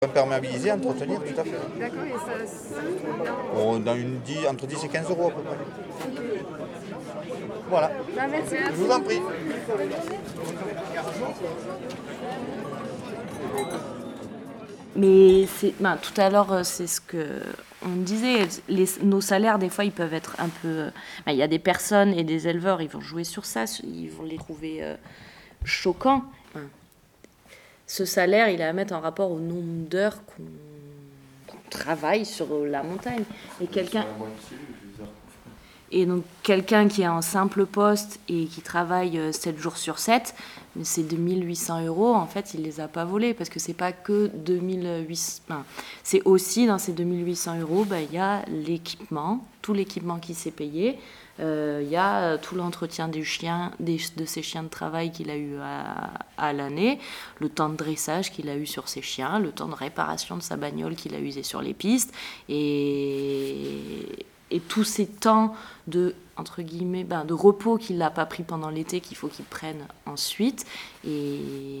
Imperméabiliser, entretenir, tout à fait. D'accord, et ça Entre 10 et 15 euros à peu près. Voilà. Bah, merci. Je vous en prie. Mais tout à l'heure, c'est ce que on disait. Nos salaires, des fois, ils peuvent être un peu. Il y a des personnes et des éleveurs, ils vont jouer sur ça, ils vont les trouver choquants. Ce salaire, il est à mettre en rapport au nombre d'heures qu'on travaille sur la montagne. Et donc, quelqu'un qui est en simple poste et qui travaille 7 jours sur 7, ces 2800 euros, en fait, il ne les a pas volés parce que c'est pas que 2800. C'est aussi dans ces 2800 euros, il y a l'équipement, tout l'équipement qui s'est payé. Il y a tout l'entretien des chiens, de ses chiens de travail qu'il a eu à l'année, le temps de dressage qu'il a eu sur ses chiens, le temps de réparation de sa bagnole qu'il a usé sur les pistes, et tous ces temps de, entre guillemets, de repos qu'il n'a pas pris pendant l'été, qu'il faut qu'il prenne ensuite. Et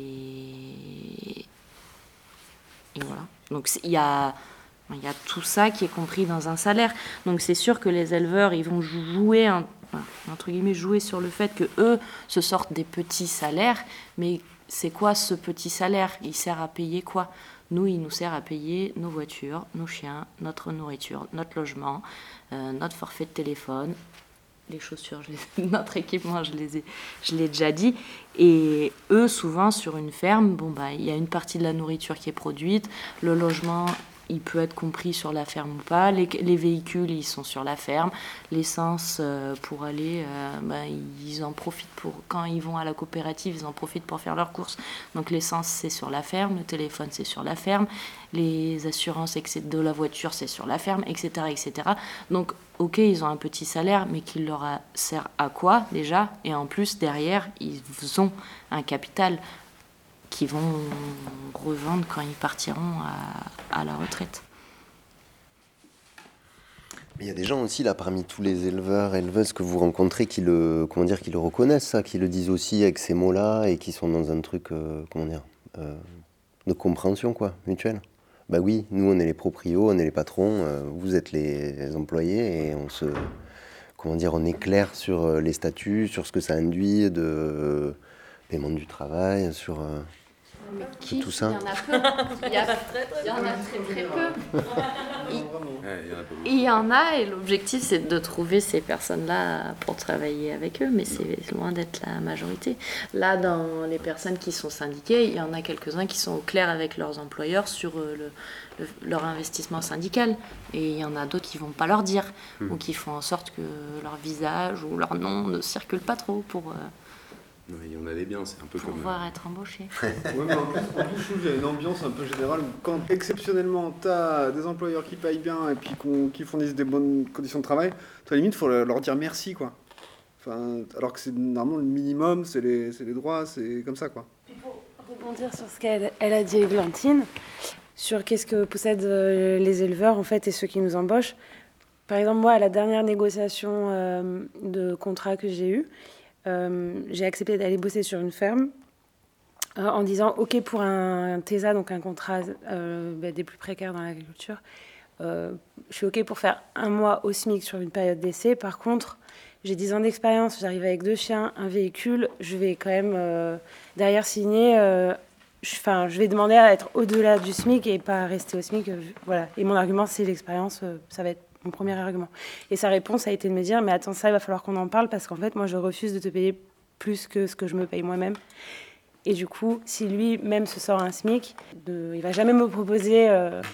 voilà. Donc il y a tout ça qui est compris dans un salaire. Donc c'est sûr que les éleveurs, ils vont jouer, entre guillemets, jouer sur le fait que eux se sortent des petits salaires. Mais c'est quoi ce petit salaire? Il sert à payer quoi? Nous, il nous sert à payer nos voitures, nos chiens, notre nourriture, notre logement, notre forfait de téléphone, les chaussures, notre équipement, je l'ai déjà dit. Et eux, souvent, sur une ferme, il y a une partie de la nourriture qui est produite, le logement, il peut être compris sur la ferme ou pas, les véhicules, ils sont sur la ferme, l'essence pour aller, ils en profitent quand ils vont à la coopérative, ils en profitent pour faire leurs courses. Donc l'essence, c'est sur la ferme, le téléphone, c'est sur la ferme, les assurances de la voiture, c'est sur la ferme, etc., etc. Donc, ok, ils ont un petit salaire, mais qui leur sert à quoi déjà? Et en plus, derrière, ils ont un capital qui vont revendre quand ils partiront à la retraite. Il y a des gens aussi là parmi tous les éleveurs, éleveuses que vous rencontrez qui le reconnaissent, ça, qui le disent aussi avec ces mots-là et qui sont dans un truc de compréhension mutuelle. Bah oui, nous on est les proprios, on est les patrons, vous êtes les employés et on est clair sur les statuts, sur ce que ça induit de paiement du travail, sur tout ça. Il y en a peu. Il y en a très peu. Il y en a, et l'objectif c'est de trouver ces personnes-là pour travailler avec eux, mais c'est loin d'être la majorité. Là, dans les personnes qui sont syndiquées, il y en a quelques-uns qui sont au clair avec leurs employeurs sur leur investissement syndical, et il y en a d'autres qui vont pas leur dire, ou qui font en sorte que leur visage ou leur nom ne circule pas trop pour... Il y en a des biens, c'est un peu pour pouvoir être embauché. Oui, mais en plus, je trouve qu'il y a une ambiance un peu générale où quand exceptionnellement tu as des employeurs qui payent bien et puis qui fournissent des bonnes conditions de travail, à la limite, il faut leur dire merci, quoi. Enfin, alors que c'est normalement le minimum, c'est les droits, c'est comme ça, quoi. Puis pour rebondir sur ce qu'elle a dit Églantine, sur qu'est-ce que possèdent les éleveurs en fait et ceux qui nous embauchent. Par exemple, moi, à la dernière négociation de contrat que j'ai eue, j'ai accepté d'aller bosser sur une ferme en disant ok pour un TESA, donc un contrat des plus précaires dans l'agriculture, je suis ok pour faire 1 mois au SMIC sur une période d'essai. Par contre, j'ai 10 ans d'expérience, j'arrive avec 2 chiens, un véhicule, je vais quand même derrière signer, je vais demander à être au-delà du SMIC et pas rester au SMIC, voilà. Et mon argument c'est l'expérience, ça va être mon premier argument. Et sa réponse a été de me dire, mais attends, ça, il va falloir qu'on en parle parce qu'en fait, moi, je refuse de te payer plus que ce que je me paye moi-même. Et du coup, si lui-même se sort un SMIC, il va jamais me proposer...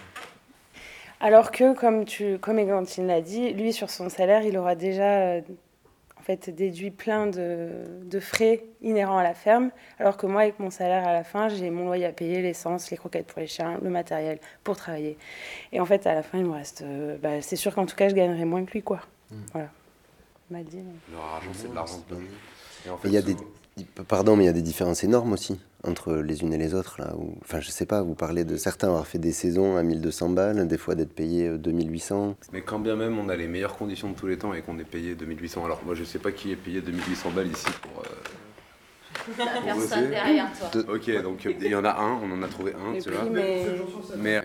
Alors que, comme Églantine l'a dit, lui, sur son salaire, il aura déjà déduit plein de frais inhérents à la ferme, alors que moi, avec mon salaire à la fin, j'ai mon loyer à payer, l'essence, les croquettes pour les chiens, le matériel pour travailler. Et en fait, à la fin, il me reste... c'est sûr qu'en tout cas, je gagnerai moins que lui, quoi. Voilà. Il m'a dit... Leur argent, c'est de l'argent de donner. Et en fait, il y a mais il y a des différences énormes aussi entre les unes et les autres là. Enfin, je sais pas. Vous parlez de certains avoir fait des saisons à 1200 balles, des fois d'être payé 2800. Mais quand bien même on a les meilleures conditions de tous les temps et qu'on est payé 2800. Alors moi, je sais pas qui est payé 2800 balles ici Pour bosser. derrière toi. Ok, donc il y en a un, on en a trouvé un, Les tu vois. prix, mais... Mais